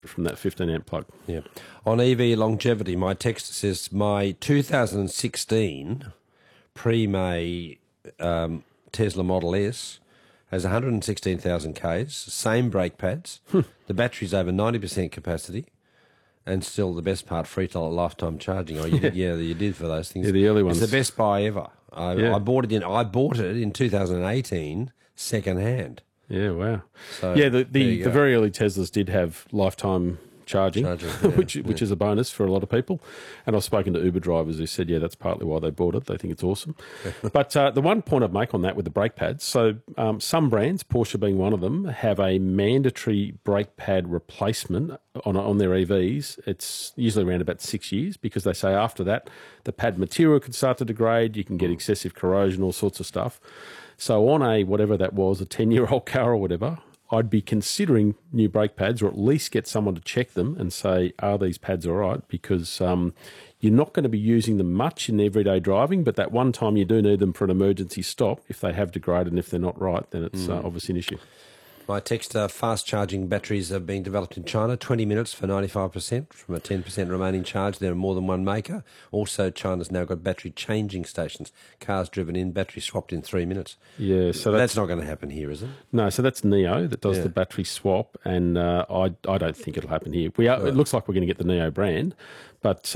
from that 15-amp plug. Yeah. On EV longevity, my text says my 2016 pre-May Tesla Model S has 116,000 Ks, same brake pads, the battery's over 90% capacity, and still the best part, free lifetime charging. Oh, you did, yeah, you did for those things. Yeah, the early ones. It's the best buy ever. I bought it in 2018 second hand. Yeah, wow. So, yeah, the very early Teslas did have lifetime charging, which is a bonus for a lot of people. And I've spoken to Uber drivers who said, yeah, that's partly why they bought it. They think it's awesome. But the one point I'd make on that with the brake pads, so some brands, Porsche being one of them, have a mandatory brake pad replacement on their EVs. It's usually around about 6 years because they say after that, the pad material can start to degrade, you can get excessive corrosion, all sorts of stuff. So on a, whatever that was, a 10-year-old car or whatever, I'd be considering new brake pads, or at least get someone to check them and say, are these pads all right? Because you're not going to be using them much in everyday driving, but that one time you do need them for an emergency stop, if they have degraded and if they're not right, then it's obviously an issue. My text, fast charging batteries are being developed in China, 20 minutes for 95% from a 10% remaining charge. There are more than one maker. Also, China's now got battery changing stations. Cars driven in, battery swapped in 3 minutes. Yeah, so that's not going to happen here, is it? No, so that's NIO that does the battery swap, and I don't think it'll happen here. It looks like we're going to get the NIO brand, but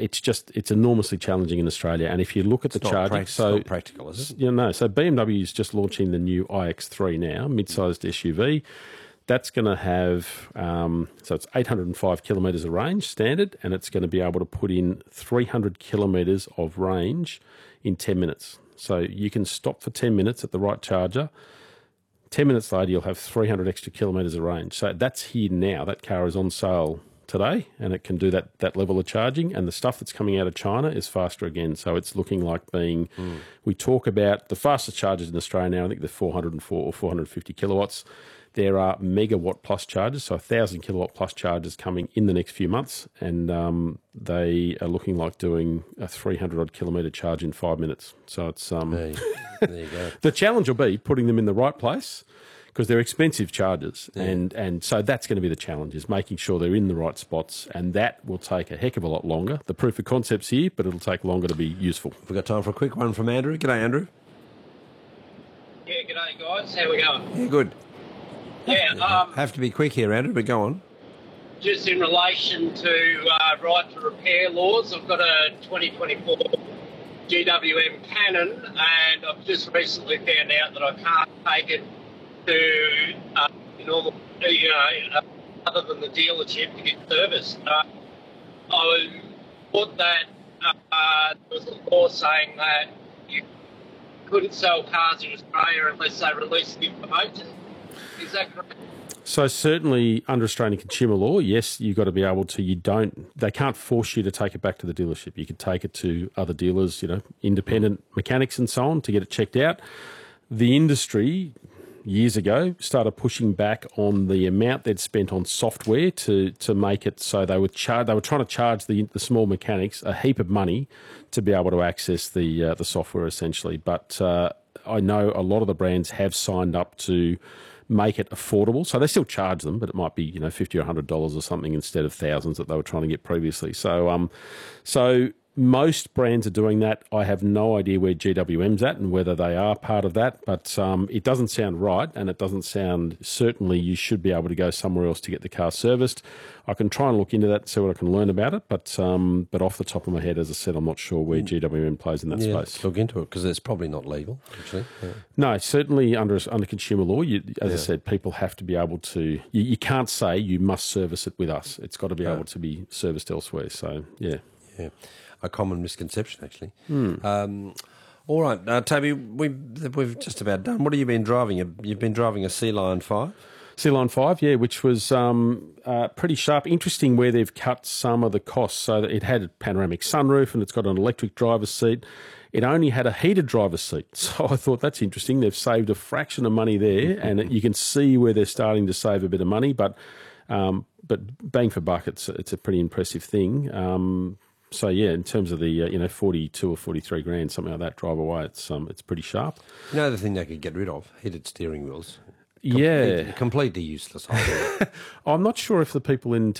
it's enormously challenging in Australia. And if you look at the charging, it's not practical, is it? So BMW is just launching the new iX3 now, mid-sized SUV. That's going to have, so it's 805 kilometres of range standard, and it's going to be able to put in 300 kilometres of range in 10 minutes. So you can stop for 10 minutes at the right charger. 10 minutes later, you'll have 300 extra kilometres of range. So that's here now. That car is on sale today, and it can do that level of charging, and the stuff that's coming out of China is faster again. So it's looking like being, we talk about the fastest chargers in Australia now, I think they're 404 or 450 kilowatts. There are megawatt plus chargers, so 1,000 kilowatt plus chargers coming in the next few months, and they are looking like doing a 300 odd kilometre charge in 5 minutes. So it's there you go. The challenge will be putting them in the right place, because they're expensive chargers, and so that's going to be the challenge, is making sure they're in the right spots, and that will take a heck of a lot longer. The proof of concept's here, but it'll take longer to be useful. We've got time for a quick one from Andrew. G'day, Andrew. Yeah, g'day, guys. How we going? Yeah, good. Yeah, have to be quick here, Andrew, but go on. just in relation to right to repair laws, I've got a 2024 GWM Canon, and I've just recently found out that I can't take it to normal, other than the dealership to get serviced. I thought that there was a law saying that you couldn't sell cars in Australia unless they released the information. Is that correct? So certainly under Australian consumer law, yes, you've got to be able to, they can't force you to take it back to the dealership. You could take it to other dealers, independent mechanics and so on to get it checked out. The industry, years ago, started pushing back on the amount they'd spent on software to make it so they were trying to charge the small mechanics a heap of money to be able to access the software essentially. But I know a lot of the brands have signed up to make it affordable. So they still charge them, but it might be, $50 or $100 or something instead of thousands that they were trying to get previously. So most brands are doing that. I have no idea where GWM's at and whether they are part of that, but it doesn't sound right, and it doesn't sound, certainly you should be able to go somewhere else to get the car serviced. I can try and look into that and see what I can learn about it, but off the top of my head, as I said, I'm not sure where GWM plays in that space. Let's look into it, because it's probably not legal, actually. Yeah. No, certainly under consumer law, as I said, people have to be able to, you can't say you must service it with us. It's got to be able to be serviced elsewhere, so yeah. Yeah. A common misconception, actually. All right, Toby, we've just about done. What have you been driving? You've been driving a Sea Lion 5? Sea Lion 5, yeah, which was pretty sharp. Interesting where they've cut some of the costs. So that it had a panoramic sunroof and it's got an electric driver's seat. It only had a heated driver's seat. So I thought that's interesting. They've saved a fraction of money there, and you can see where they're starting to save a bit of money. But bang for buck, it's a pretty impressive thing. So yeah, in terms of the 42 or 43 grand, something like that, drive away, it's pretty sharp. The thing they could get rid of, heated steering wheels. Yeah, completely useless. I'm not sure if the people in